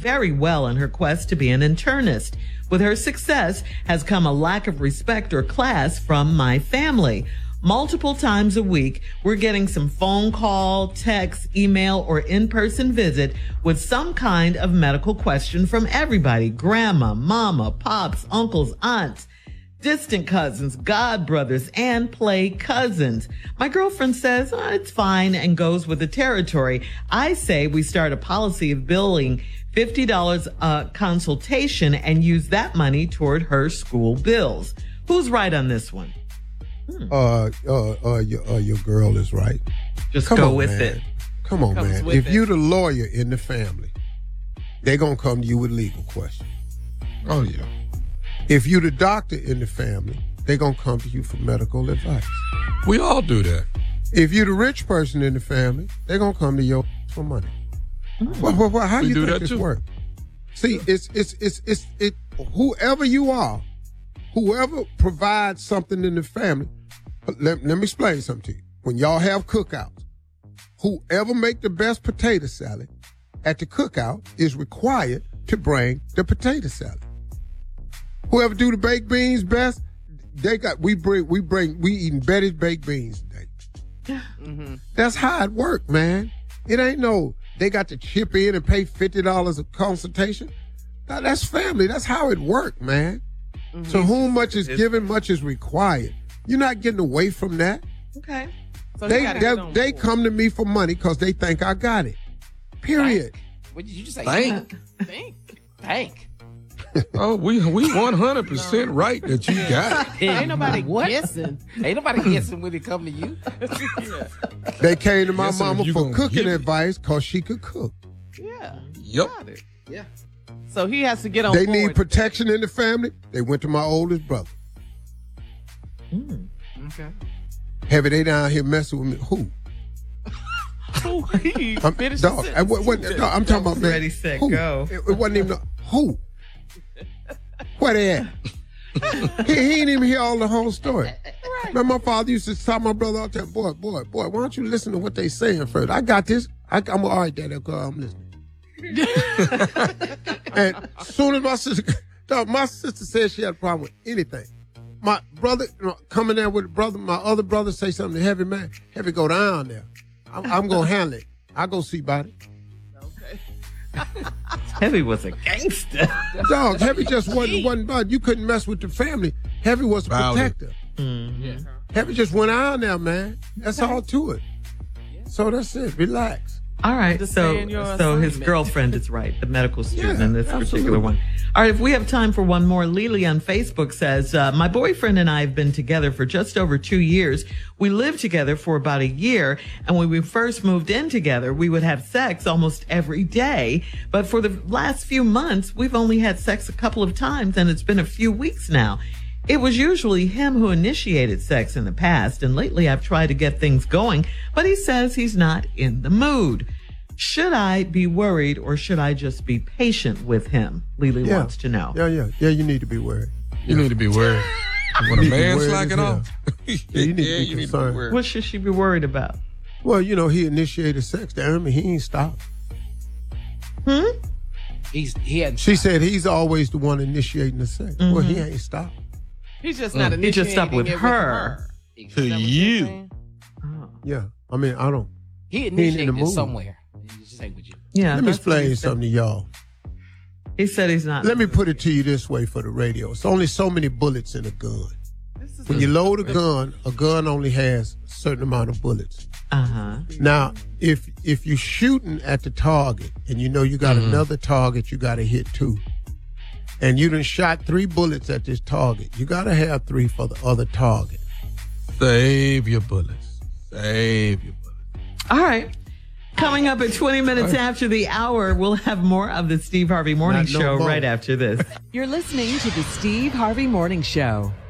very well in her quest to be an internist. With her success has come a lack of respect or class from my family. Multiple times a week, we're getting some phone call, text, email, or in-person visit with some kind of medical question from everybody. Grandma, mama, pops, uncles, aunts, distant cousins, godbrothers, and play cousins. My girlfriend says it's fine and goes with the territory. I say we start a policy of billing $50 a consultation and use that money toward her school bills. Who's right on this one? Your girl is right. Just go with it. Come on, man. If you're the lawyer in the family, they're going to come to you with legal questions. Oh, yeah. If you're the doctor in the family, they're going to come to you for medical advice. We all do that. If you're the rich person in the family, they're going to come to you for money. Well, how do you think this works? See, it's whoever you are, whoever provides something in the family. Let me explain something to you. When y'all have cookouts, whoever make the best potato salad at the cookout is required to bring the potato salad. Whoever do the baked beans best, we eating Betty's baked beans today. Mm-hmm. That's how it work, man. It ain't no they got to chip in and pay $50 a consultation. That's family. That's how it work, man. Mm-hmm. So whom much is given, much is required. You're not getting away from that. Okay. So they come to me for money because they think I got it. Period. What did you just say? Thank. Oh, we 100% right that you got it. Ain't nobody guessing. Ain't nobody guessing when it come to you. They came to my mama for cooking advice because she could cook. Yeah. Yep. Yeah. So he has to get on board. They need protection in the family. They went to my oldest brother. Okay. Heavy, they down here messing with me. Who? I'm talking about ready, set, go. It wasn't even who. Where they at? he ain't even hear all the whole story. Right. Remember, my father used to tell my brother all the time, boy, why don't you listen to what they saying first? I got this. I'm all right, Daddy, I'm listening. And as soon as my sister said she had a problem with anything, my brother coming there with my other brother say something to Heavy, man, Heavy go down there. I'm going to handle it. I go see about it. Heavy was a gangster. Dog, Heavy just wasn't bud. You couldn't mess with the family. Heavy was a protector. Mm-hmm. Yeah. Heavy just went out there, man. That's all to it. So that's it. Relax. All right, so his girlfriend is right, the medical student in this particular one. All right, if we have time for one more, Lily on Facebook says, my boyfriend and I have been together for just over 2 years. We lived together for about a year, and when we first moved in together, we would have sex almost every day. But for the last few months, we've only had sex a couple of times, and it's been a few weeks now. It was usually him who initiated sex in the past, and lately I've tried to get things going, but he says he's not in the mood. Should I be worried or should I just be patient with him? Lily wants to know. Yeah, you need to be worried. You need to be worried. When a man's slacking off, you need to be concerned. What should she be worried about? Well, he initiated sex to him and he ain't stopped. She said he's always the one initiating the sex. Mm-hmm. Well, he ain't stopped. He's just not initiating. He just stopped with her. To you. Oh. Yeah. I mean, I don't. He initiated it somewhere. Just ain't with you. Yeah. Let me explain something to y'all. He said he's not. Let me put it to you this way for the radio. It's only so many bullets in a gun. When you load a gun only has a certain amount of bullets. Uh-huh. Now, if you're shooting at the target and you know you got another target you got to hit too, and you done shot 3 bullets at this target, you got to have 3 for the other target. Save your bullets. Save your bullets. All right. Coming up at 20 minutes after the hour, we'll have more of the Steve Harvey Morning Show right after this. You're listening to the Steve Harvey Morning Show.